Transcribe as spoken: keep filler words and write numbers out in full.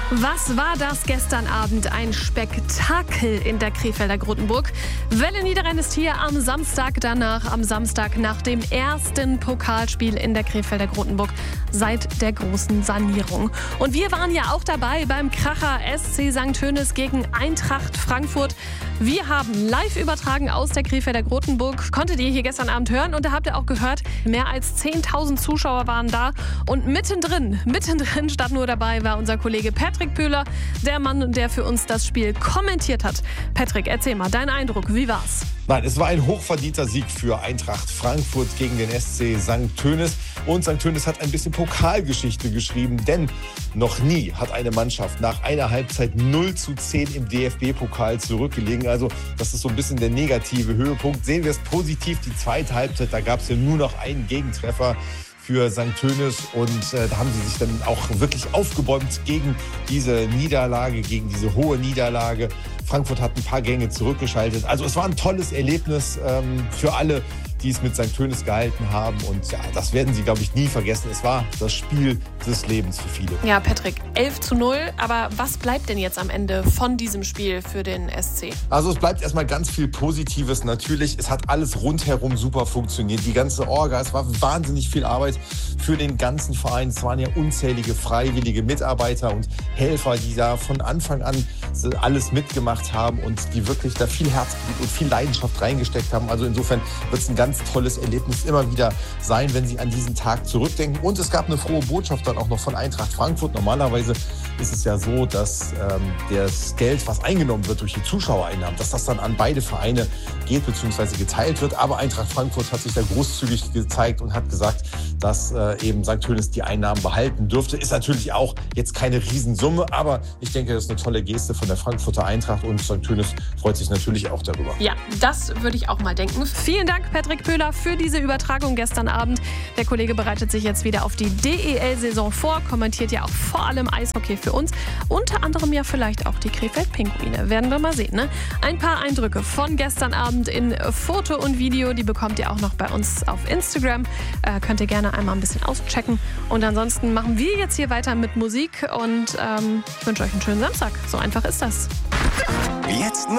Was war das gestern Abend? Ein Spektakel in der Krefelder Grotenburg. Welle Niederrhein ist hier am Samstag danach, am Samstag nach dem ersten Pokalspiel in der Krefelder Grotenburg seit der großen Sanierung. Und wir waren ja auch dabei beim Kracher S C Sankt Tönis gegen Eintracht Frankfurt. Wir haben live übertragen aus der Krefelder Grotenburg. Konntet ihr hier gestern Abend hören und da habt ihr auch gehört, mehr als zehntausend Zuschauer waren da. Und mittendrin, mittendrin statt nur dabei war unser Kollege Patrick Pöhler, der Mann, der für uns das Spiel kommentiert hat. Patrick, erzähl mal, dein Eindruck, wie war's? Nein, es war ein hochverdienter Sieg für Eintracht Frankfurt gegen den S C Sankt Tönis. Und Sankt Tönis hat ein bisschen Pokalgeschichte geschrieben, denn noch nie hat eine Mannschaft nach einer Halbzeit null zu zehn im D F B-Pokal zurückgelegen. Also das ist so ein bisschen der negative Höhepunkt. Sehen wir es positiv, die zweite Halbzeit, da gab es ja nur noch einen Gegentreffer für Sankt Tönis und äh, da haben sie sich dann auch wirklich aufgebäumt gegen diese Niederlage, gegen diese hohe Niederlage. Frankfurt hat ein paar Gänge zurückgeschaltet. Also es war ein tolles Erlebnis ähm, für alle, die es mit Sankt Tönis gehalten haben. Und ja, das werden sie, glaube ich, nie vergessen. Es war das Spiel des Lebens für viele. Ja, Patrick, elf zu null. Aber was bleibt denn jetzt am Ende von diesem Spiel für den S C? Also es bleibt erstmal ganz viel Positives. Natürlich, es hat alles rundherum super funktioniert. Die ganze Orga, es war wahnsinnig viel Arbeit für den ganzen Verein. Es waren ja unzählige freiwillige Mitarbeiter und Helfer, die da von Anfang an alles mitgemacht haben und die wirklich da viel Herzblut und viel Leidenschaft reingesteckt haben. Also insofern wird es ein ganz tolles Erlebnis immer wieder sein, wenn Sie an diesen Tag zurückdenken. Und es gab eine frohe Botschaft dann auch noch von Eintracht Frankfurt. Normalerweise ist es ja so, dass ähm, das Geld, was eingenommen wird durch die Zuschauereinnahmen, dass das dann an beide Vereine geht bzw. geteilt wird. Aber Eintracht Frankfurt hat sich da großzügig gezeigt und hat gesagt, dass äh, eben Sankt Tönis die Einnahmen behalten dürfte. Ist natürlich auch jetzt keine Riesensumme, aber ich denke, das ist eine tolle Geste von der Frankfurter Eintracht und Sankt Tönis freut sich natürlich auch darüber. Ja, das würde ich auch mal denken. Vielen Dank, Patrick Pöhler, für diese Übertragung gestern Abend. Der Kollege bereitet sich jetzt wieder auf die D E L-Saison vor, kommentiert ja auch vor allem Eishockey für uns. Unter anderem ja vielleicht auch die Krefeld-Pinguine. Werden wir mal sehen, ne? Ein paar Eindrücke von gestern Abend in Foto und Video, die bekommt ihr auch noch bei uns auf Instagram. Äh, könnt ihr gerne einmal ein bisschen auschecken. Und ansonsten machen wir jetzt hier weiter mit Musik und ähm, ich wünsche euch einen schönen Samstag. So einfach ist das. Jetzt